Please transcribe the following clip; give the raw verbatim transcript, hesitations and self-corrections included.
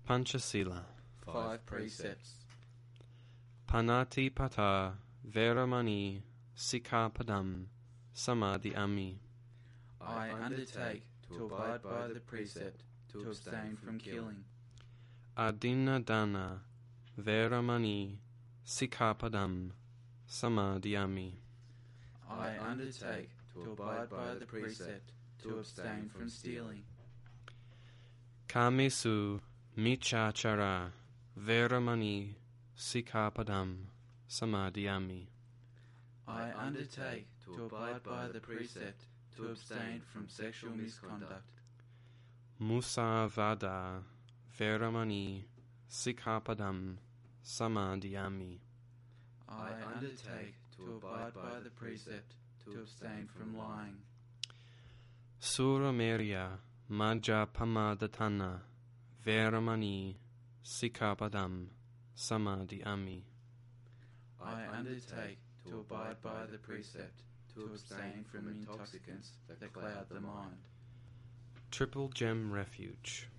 Panchasila. Five precepts. Panati pata veramani sikkhapadam samadhiyami. I undertake to abide by the precept to abstain from killing. Adinadana veramani sikkhapadam samadhiyami. I undertake to abide by the precept to abstain from stealing. Kamesu michachara veramani sikkhapadam samadhiyami. I undertake to abide by the precept to abstain from sexual misconduct. Musavada veramani sikkhapadam samadhiyami. I undertake to abide by the precept to abstain from lying. Suramerya majjapamadhatana veramani sikkhapadam samadhiyami. I undertake to abide by the precept to abstain from intoxicants that cloud the mind. Triple Gem Refuge.